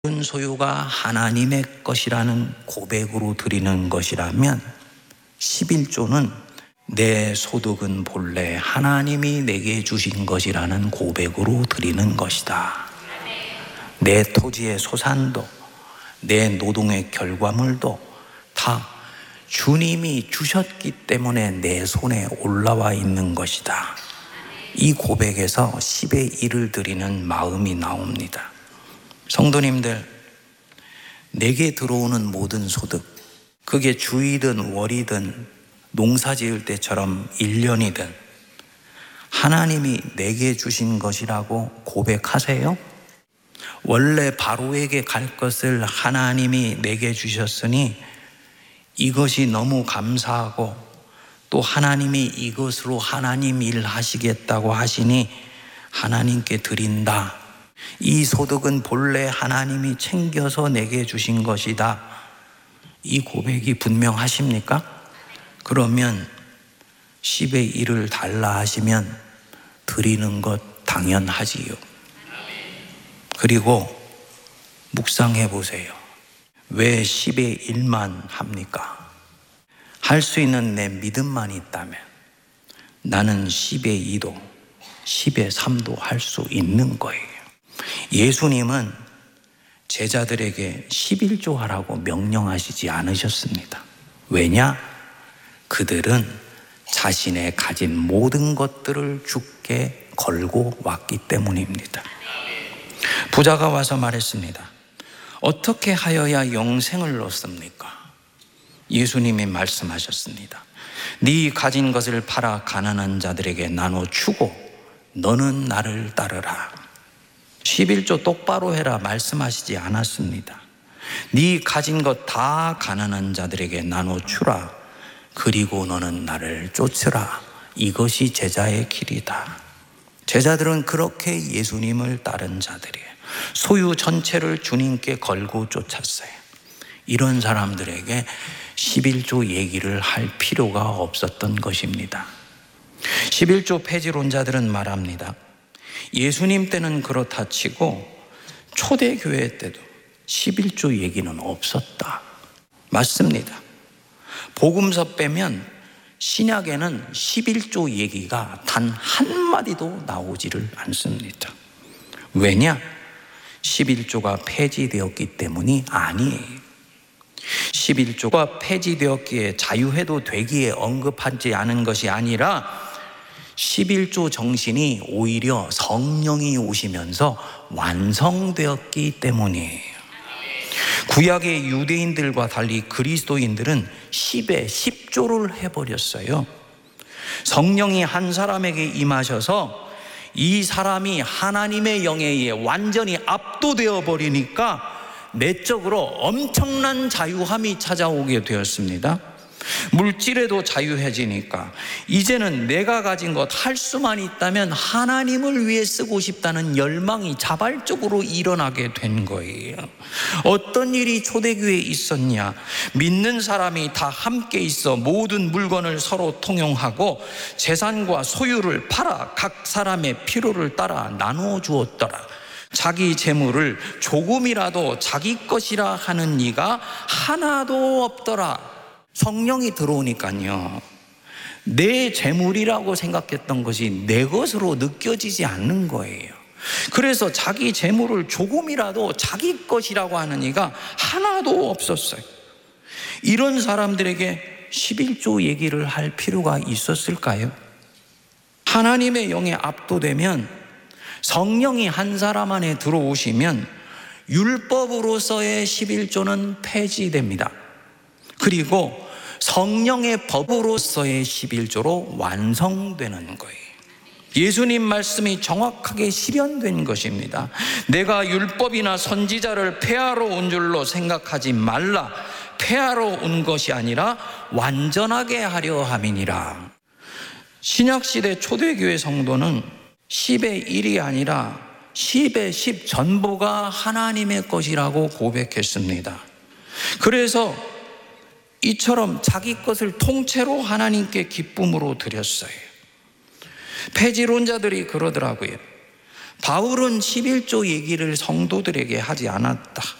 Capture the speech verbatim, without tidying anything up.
모든 소유가 하나님의 것이라는 고백으로 드리는 것이라면 십일조는 내 소득은 본래 하나님이 내게 주신 것이라는 고백으로 드리는 것이다. 내 토지의 소산도 내 노동의 결과물도 다 주님이 주셨기 때문에 내 손에 올라와 있는 것이다. 이 고백에서 십의 일을 드리는 마음이 나옵니다. 성도님들, 내게 들어오는 모든 소득, 그게 주이든 월이든 농사 지을 때처럼 일 년이든 하나님이 내게 주신 것이라고 고백하세요? 원래 바로에게 갈 것을 하나님이 내게 주셨으니 이것이 너무 감사하고 또 하나님이 이것으로 하나님 일 하시겠다고 하시니 하나님께 드린다. 이 소득은 본래 하나님이 챙겨서 내게 주신 것이다. 이 고백이 분명하십니까? 그러면 십의 일을 달라 하시면 드리는 것 당연하지요. 그리고 묵상해 보세요. 왜 십의 일만 합니까? 할 수 있는 내 믿음만 있다면 나는 십의 이도 십의 삼도 할 수 있는 거예요. 예수님은 제자들에게 십일조 하라고 명령하시지 않으셨습니다. 왜냐? 그들은 자신의 가진 모든 것들을 주께 걸고 왔기 때문입니다. 부자가 와서 말했습니다. 어떻게 하여야 영생을 얻습니까? 예수님이 말씀하셨습니다. 네 가진 것을 팔아 가난한 자들에게 나눠 주고 너는 나를 따르라. 십일조 똑바로 해라 말씀하시지 않았습니다. 네 가진 것 다 가난한 자들에게 나눠 주라. 그리고 너는 나를 쫓으라. 이것이 제자의 길이다. 제자들은 그렇게 예수님을 따른 자들이에요. 소유 전체를 주님께 걸고 쫓았어요. 이런 사람들에게 십일조 얘기를 할 필요가 없었던 것입니다. 십일조 폐지론자들은 말합니다. 예수님 때는 그렇다 치고 초대교회 때도 십일조 얘기는 없었다. 맞습니다. 복음서 빼면 신약에는 십일조 얘기가 단 한마디도 나오지를 않습니다. 왜냐? 십일조가 폐지되었기 때문이 아니에요. 십일조가 폐지되었기에 자유회도 되기에 언급하지 않은 것이 아니라 십일조 정신이 오히려 성령이 오시면서 완성되었기 때문이에요. 구약의 유대인들과 달리 그리스도인들은 십에 십조를 해버렸어요. 성령이 한 사람에게 임하셔서 이 사람이 하나님의 영에 의해 완전히 압도되어 버리니까 내적으로 엄청난 자유함이 찾아오게 되었습니다. 물질에도 자유해지니까 이제는 내가 가진 것 할 수만 있다면 하나님을 위해 쓰고 싶다는 열망이 자발적으로 일어나게 된 거예요. 어떤 일이 초대교회에 있었냐? 믿는 사람이 다 함께 있어 모든 물건을 서로 통용하고 재산과 소유를 팔아 각 사람의 필요를 따라 나누어 주었더라. 자기 재물을 조금이라도 자기 것이라 하는 이가 하나도 없더라. 성령이 들어오니까요, 내 재물이라고 생각했던 것이 내 것으로 느껴지지 않는 거예요. 그래서 자기 재물을 조금이라도 자기 것이라고 하는 이가 하나도 없었어요. 이런 사람들에게 십일조 얘기를 할 필요가 있었을까요? 하나님의 영에 압도되면, 성령이 한 사람 안에 들어오시면 율법으로서의 십일조는 폐지됩니다. 그리고 성령의 법으로서의 십일조로 완성되는 거예요. 예수님 말씀이 정확하게 실현된 것입니다. 내가 율법이나 선지자를 폐하러 온 줄로 생각하지 말라. 폐하러 온 것이 아니라 완전하게 하려 함이니라. 신약시대 초대교회 성도는 십의 일이 아니라 십의 십 전부가 하나님의 것이라고 고백했습니다. 그래서 이처럼 자기 것을 통째로 하나님께 기쁨으로 드렸어요. 폐지론자들이 그러더라고요. 바울은 십일조 얘기를 성도들에게 하지 않았다.